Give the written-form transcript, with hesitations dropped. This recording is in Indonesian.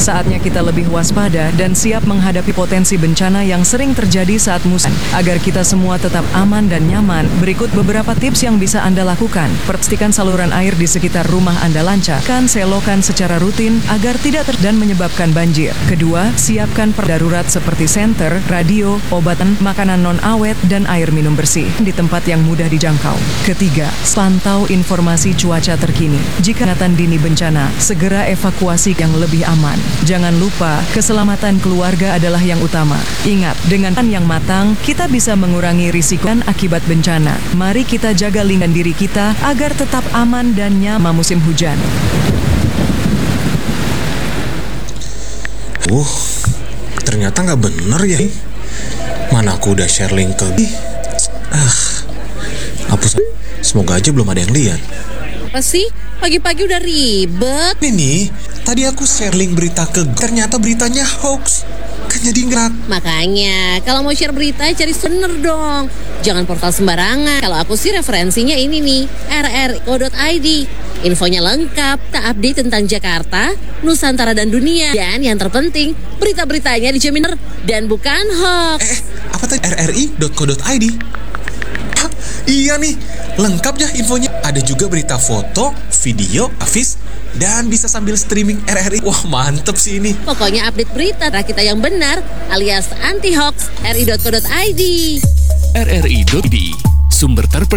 Saatnya kita lebih waspada dan siap menghadapi potensi bencana yang sering terjadi saat musim. Agar kita semua tetap aman dan nyaman, berikut beberapa tips yang bisa Anda lakukan. Pastikan saluran air di sekitar rumah Anda lancar. Selokan secara rutin agar tidak dan menyebabkan banjir. Kedua, siapkan darurat seperti senter, radio, obatan, makanan non-awet, dan air minum bersih di tempat yang mudah dijangkau. Ketiga, pantau informasi cuaca terkini. Jika peringatan dini bencana, segera evakuasi yang lebih aman. Jangan lupa, keselamatan keluarga adalah yang utama. Ingat, dengan plan yang matang, kita bisa mengurangi risiko akibat bencana. Mari kita jaga lingkungan diri kita agar tetap aman dan nyaman musim hujan. Ternyata nggak bener ya. Mana aku udah share link ke... hapus. Semoga aja belum ada yang lihat. Apa sih? Pagi-pagi udah ribet. Ini, tadi aku share link berita ke... Ternyata beritanya hoax. Kan jadi ngerak. Makanya, kalau mau share berita, cari bener dong. Jangan portal sembarangan. Kalau aku sih referensinya ini nih, rri.co.id. Infonya lengkap, tak update tentang Jakarta, Nusantara dan dunia. Dan yang terpenting, berita-beritanya dijamin benar dan bukan hoax. Apa tadi? rri.co.id? Iya nih, lengkap ya infonya. Ada juga berita foto, video, grafis, dan bisa sambil streaming RRI. Wah, mantep sih ini. Pokoknya update berita kita yang benar alias anti-hoax. rri.co.id. rri.id, sumber terpercaya.